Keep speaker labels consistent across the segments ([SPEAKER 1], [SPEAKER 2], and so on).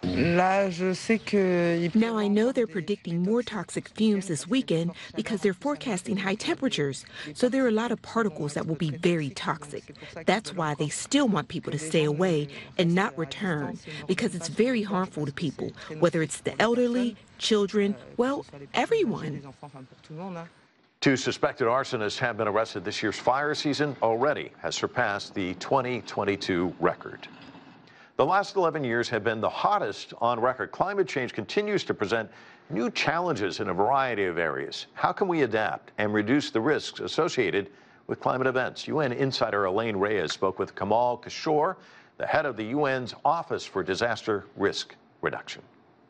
[SPEAKER 1] Now I know they're predicting more toxic fumes this weekend because they're forecasting high temperatures. So there are a lot of particles that will be very toxic. That's why they still want people to stay away and not return, because it's very harmful to people, whether it's the elderly, children, well, everyone.
[SPEAKER 2] Two suspected arsonists have been arrested. This year's fire season already has surpassed the 2022 record. The last 11 years have been the hottest on record. Climate change continues to present new challenges in a variety of areas. How can we adapt and reduce the risks associated with climate events? UN insider Elaine Reyes spoke with Kamal Kishore, the head of the UN's Office for Disaster Risk Reduction.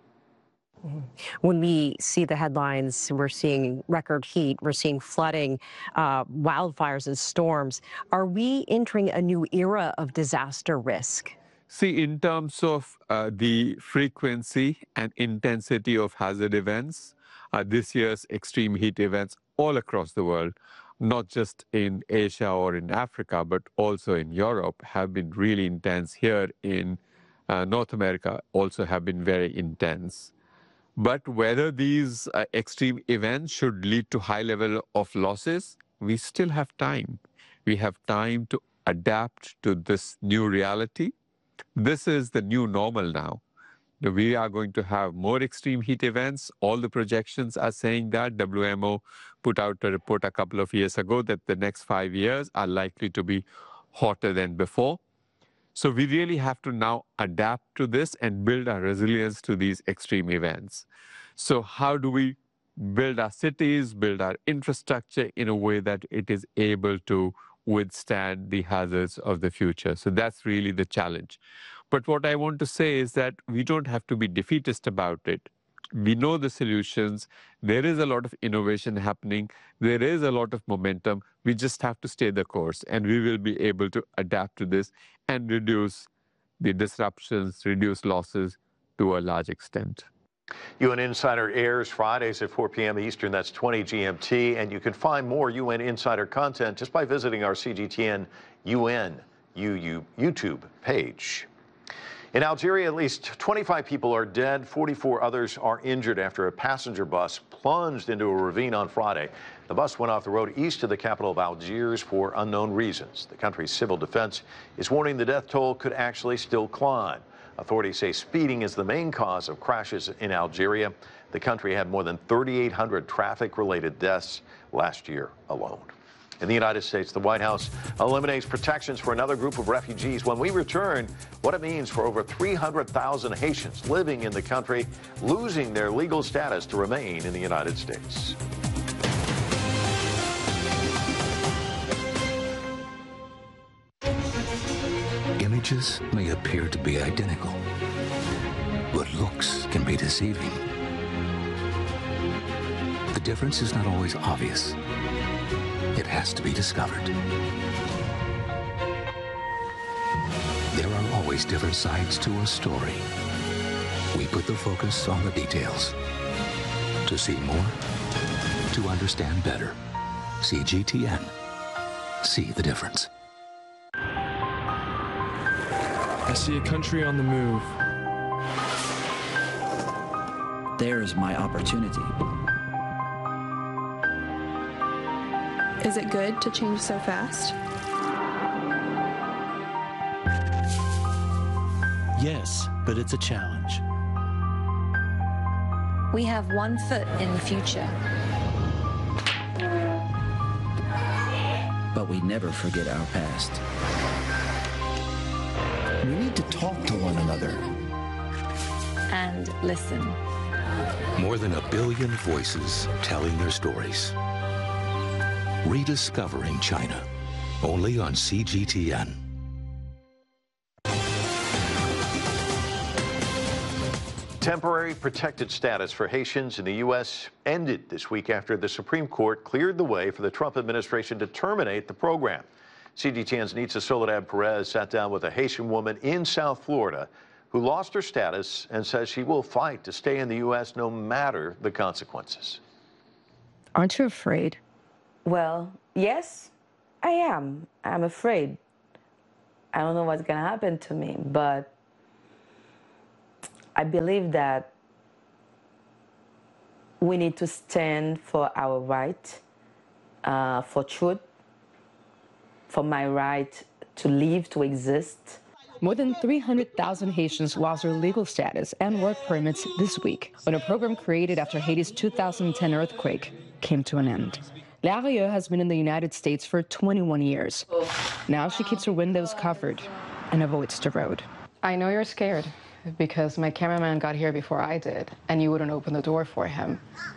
[SPEAKER 3] When we see the headlines, we're seeing record heat, we're seeing flooding, wildfires and storms. Are we entering a new era of disaster risk?
[SPEAKER 4] See, in terms of the frequency and intensity of hazard events, this year's extreme heat events all across the world, not just in Asia or in Africa, but also in Europe, have been really intense. Here in North America also have been very intense. But whether these extreme events should lead to high level of losses, we still have time. We have time to adapt to this new reality. This is the new normal now. We are going to have more extreme heat events. All the projections are saying that. WMO put out a report a couple of years ago that the next 5 years are likely to be hotter than before. So we really have to now adapt to this and build our resilience to these extreme events. So how do we build our cities, build our infrastructure in a way that it is able to withstand the hazards of the future? So that's really the challenge. But what I want to say is that we don't have to be defeatist about it. We know the solutions. There is a lot of innovation happening. There is a lot of momentum. We just have to stay the course, and we will be able to adapt to this and reduce the disruptions, reduce losses to a large extent.
[SPEAKER 2] UN Insider airs Fridays at 4 p.m. Eastern, that's 20 GMT, and you can find more UN Insider content just by visiting our CGTN UN YouTube page. In Algeria, at least 25 people are dead, 44 others are injured after a passenger bus plunged into a ravine on Friday. The bus went off the road east of the capital of Algiers for unknown reasons. The country's civil defense is warning the death toll could actually still climb. Authorities say speeding is the main cause of crashes in Algeria. The country had more than 3,800 traffic-related deaths last year alone. In the United States, the White House eliminates protections for another group of refugees. When we return, what it means for over 300,000 Haitians living in the country, losing their legal status to remain in the United States.
[SPEAKER 5] Images may appear to be identical, but looks can be deceiving. The difference is not always obvious. It has to be discovered. There are always different sides to a story. We put the focus on the details. To see more, to understand better. CGTN. See the difference.
[SPEAKER 6] I see a country on the move.
[SPEAKER 7] There's my opportunity.
[SPEAKER 8] Is it good to change so fast?
[SPEAKER 9] Yes, but it's a challenge.
[SPEAKER 10] We have one foot in the future.
[SPEAKER 7] But we never forget our past.
[SPEAKER 9] We need to talk to one another.
[SPEAKER 10] And listen.
[SPEAKER 5] More than 1 billion voices telling their stories. Rediscovering China, only on CGTN.
[SPEAKER 2] Temporary protected status for Haitians in the U.S. ended this week after the Supreme Court cleared the way for the Trump administration to terminate the program. CGTN's Nitza Soledad Perez sat down with a Haitian woman in South Florida who lost her status and says she will fight to stay in the U.S. no matter the consequences.
[SPEAKER 11] Aren't you afraid?
[SPEAKER 12] Well, yes, I am. I'm afraid. I don't know what's going to happen to me, but I believe that we need to stand for our right, for truth, for my right to live, to exist.
[SPEAKER 11] More than 300,000 Haitians lost their legal status and work permits this week when a program created after Haiti's 2010 earthquake came to an end. Larieux has been in the United States for 21 years. Now she keeps her windows covered and avoids the road.
[SPEAKER 13] I know you're scared because my cameraman got here before I did, and you wouldn't open the door for him.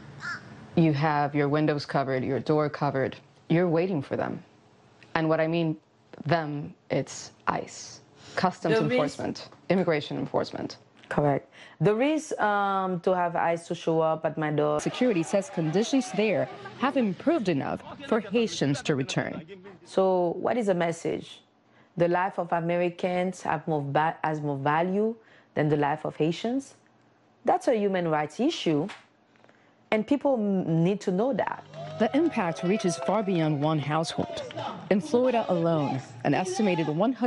[SPEAKER 13] You have your windows covered, your door covered. You're waiting for them. And what I mean, them, it's ICE. Customs enforcement, immigration enforcement.
[SPEAKER 12] Correct. The risk to have ICE to show up at my door.
[SPEAKER 11] Security says conditions there have improved enough for Haitians to return.
[SPEAKER 12] So what is the message? The life of Americans has more value than the life of Haitians? That's a human rights issue, and people need to know that.
[SPEAKER 11] The impact reaches far beyond one household. In Florida alone, an estimated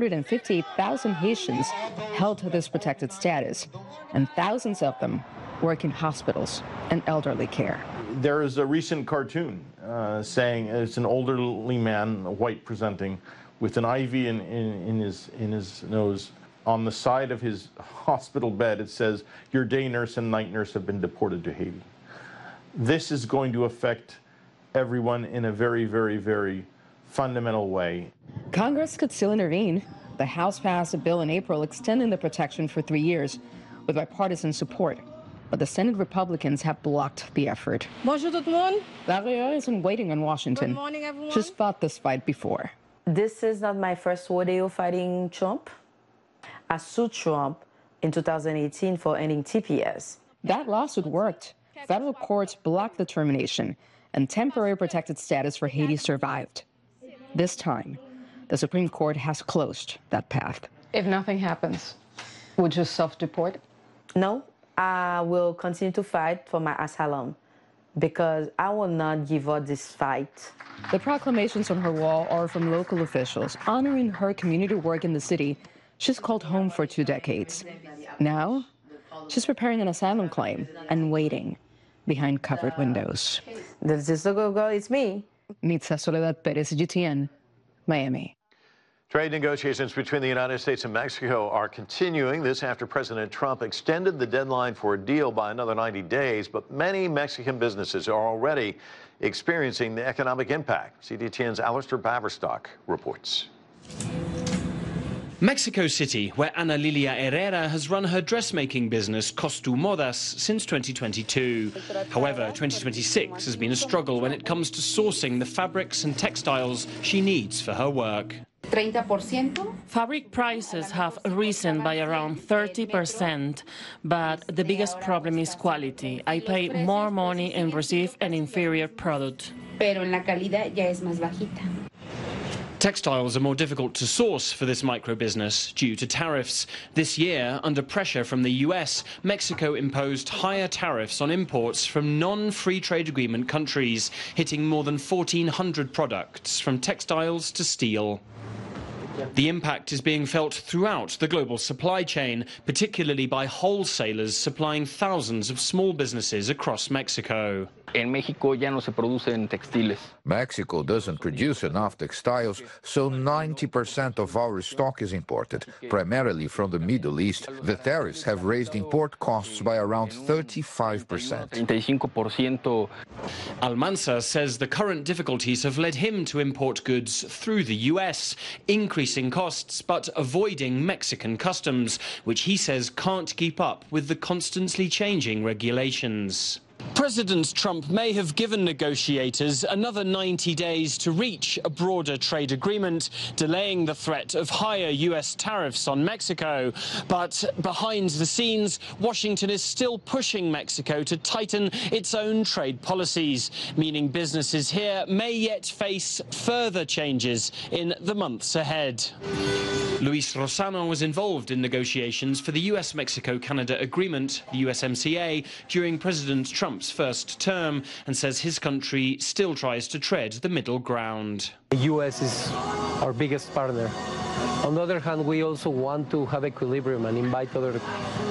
[SPEAKER 11] 158,000 Haitians held to this protected status, and thousands of them work in hospitals and elderly care.
[SPEAKER 14] There is a recent cartoon saying it's an elderly man, white presenting, with an IV in his nose. On the side of his hospital bed, it says, "Your day nurse and night nurse have been deported to Haiti." This is going to affect everyone in a very, very, very fundamental way.
[SPEAKER 11] Congress could still intervene. The House passed a bill in April extending the protection for 3 years with bipartisan support. But the Senate Republicans have blocked the effort.
[SPEAKER 15] Bonjour tout le monde.
[SPEAKER 11] Larieux isn't waiting on Washington.
[SPEAKER 15] Good morning, everyone.
[SPEAKER 11] She's fought this fight before.
[SPEAKER 12] This is not my first rodeo fighting Trump. I sued Trump in 2018 for ending TPS.
[SPEAKER 11] That lawsuit worked. Federal courts blocked the termination, and temporary protected status for Haiti survived. This time, the Supreme Court has closed that path.
[SPEAKER 13] If nothing happens, would you self-deport?
[SPEAKER 12] No, I will continue to fight for my asylum because I will not give up this fight.
[SPEAKER 11] The proclamations on her wall are from local officials honoring her community work in the city she's called home for 2 decades. Now, she's preparing an asylum claim and waiting behind covered windows.
[SPEAKER 12] This is the girl, it's me.
[SPEAKER 11] Nitza Soledad Perez, GTN, Miami.
[SPEAKER 2] Trade negotiations between the United States and Mexico are continuing. This after President Trump extended the deadline for a deal by another 90 days, but many Mexican businesses are already experiencing the economic impact. CGTN's Alistair Baverstock reports.
[SPEAKER 16] Mexico City, where Ana Lilia Herrera has run her dressmaking business Costumodas since 2022. However, 2026 has been a struggle when it comes to sourcing the fabrics and textiles she needs for her work.
[SPEAKER 17] 30%. Fabric prices have risen by around 30%, but the biggest problem is quality. I pay more money and receive an inferior product.
[SPEAKER 18] Pero en la calidad ya es más bajita.
[SPEAKER 16] Textiles are more difficult to source for this micro-business due to tariffs. This year, under pressure from the US, Mexico imposed higher tariffs on imports from non-free trade agreement countries, hitting more than 1,400 products, from textiles to steel. The impact is being felt throughout the global supply chain, particularly by wholesalers supplying thousands of small businesses across Mexico.
[SPEAKER 19] En México ya no se producen textiles.
[SPEAKER 20] Mexico doesn't produce enough textiles, so 90% of our stock is imported, primarily from the Middle East. The tariffs have raised import costs by around 35%.
[SPEAKER 19] 35%.
[SPEAKER 16] Almanza says the current difficulties have led him to import goods through the US, increasing costs but avoiding Mexican customs, which he says can't keep up with the constantly changing regulations. President Trump may have given negotiators another 90 days to reach a broader trade agreement, delaying the threat of higher US tariffs on Mexico. But behind the scenes, Washington is still pushing Mexico to tighten its own trade policies, meaning businesses here may yet face further changes in the months ahead. Luis Rosano was involved in negotiations for the US-Mexico-Canada agreement, the USMCA, during President Trump's first term, and says his country still tries to tread the middle ground.
[SPEAKER 21] The US is our biggest partner. On the other hand, we also want to have equilibrium and invite other